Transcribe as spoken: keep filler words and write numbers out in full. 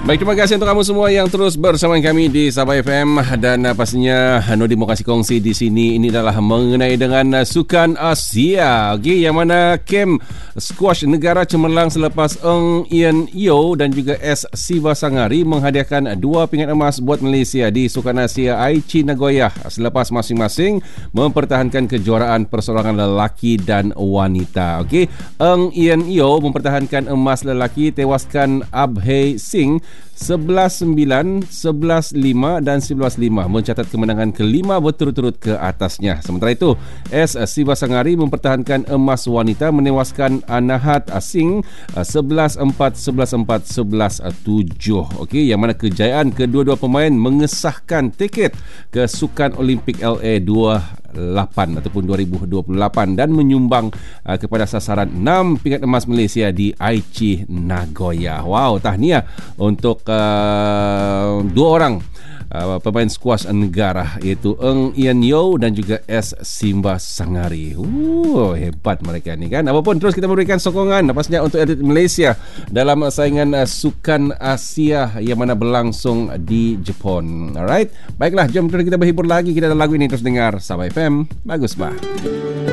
Baik, terima kasih untuk kamu semua yang terus bersama kami di Sabah F M. Dan uh, pastinya Nodi mau kasih kongsi di sini. Ini adalah mengenai dengan uh, Sukan Asia, okay, yang mana kem squash negara cemerlang selepas Eng Ian Yeo dan juga S. Sivasangari menghadiahkan dua pingat emas buat Malaysia di Sukan Asia Aichi Nagoya selepas masing-masing mempertahankan kejuaraan perseorangan lelaki dan wanita. Okay. Eng Ian Yeo mempertahankan emas lelaki, tewaskan Abhay Singh sebelas sembilan, sebelas lima dan sebelas lima, mencatat kemenangan kelima berturut-turut ke atasnya. Sementara itu, S. Sivasangari mempertahankan emas wanita, menewaskan Anahat Singh sebelas empat, sebelas empat, sebelas tujuh. Okey, yang mana kejayaan kedua-dua pemain mengesahkan tiket ke Sukan Olimpik L A dua ribu lapan ataupun dua ribu dua puluh lapan dan menyumbang uh, kepada sasaran enam pingat emas Malaysia di Aichi Nagoya. Wow, tahniah untuk uh, dua orang uh, pemain skuas negara, iaitu Eng Ian Yeo dan juga S. Sivasangari. Uh, hebat mereka ni kan. Apapun, terus kita memberikan sokongan pastinya untuk atlet Malaysia dalam saingan uh, Sukan Asia yang mana berlangsung di Jepun. Alright, baiklah, jom terus kita berhibur lagi. Kita ada lagu ini, terus dengar Sabah F M. Bagus bah.